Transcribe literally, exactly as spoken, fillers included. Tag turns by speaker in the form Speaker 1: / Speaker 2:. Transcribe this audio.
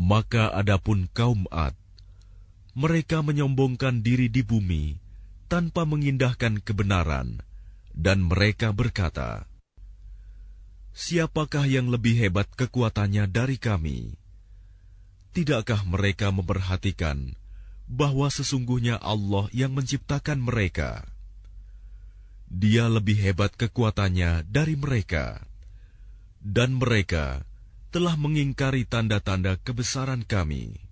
Speaker 1: Maka adapun kaum Ad, mereka menyombongkan diri di bumi tanpa mengindahkan kebenaran, dan mereka berkata, "Siapakah yang lebih hebat kekuatannya dari kami? Tidakkah mereka memperhatikan bahwa sesungguhnya Allah yang menciptakan mereka? Dia lebih hebat kekuatannya dari mereka, dan mereka telah mengingkari tanda-tanda kebesaran kami."